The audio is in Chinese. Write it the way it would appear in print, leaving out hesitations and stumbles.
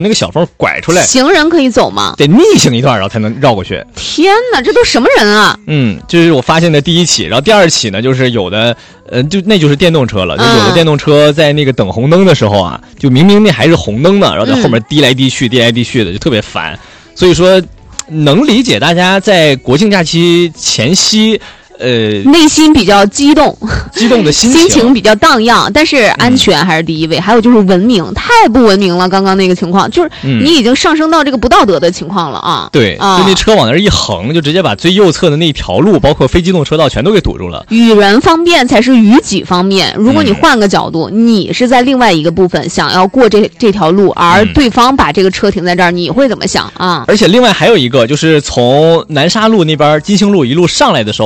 那个小缝拐出来， 行人可以走吗？ 得逆行一段，然后才能绕过去。 天哪，这都什么人啊？ 这是我发现的第一起，然后第二起呢，就是有的，那就是电动车了，就有的电动车在那个等红灯的时候啊，就明明那还是红灯呢，然后在后面滴来滴去的，就特别烦。所以说，能理解大家在国庆假期前夕。 内心比较激动的心情比较荡漾，但是安全还是第一位。还有就是文明，太不文明了。刚刚那个情况，就是你已经上升到这个不道德的情况了啊！ 对，就那车往那儿一横，就直接把最右侧的那一条路，包括非机动车道全都给堵住了。 与人方便才是于己方便。如果你换个角度，你是在另外一个部分想要过这条路，而对方把这个车停在这儿，你会怎么想啊？ 而且另外还有一个，就是从南沙路那边金星路一路上来的时候。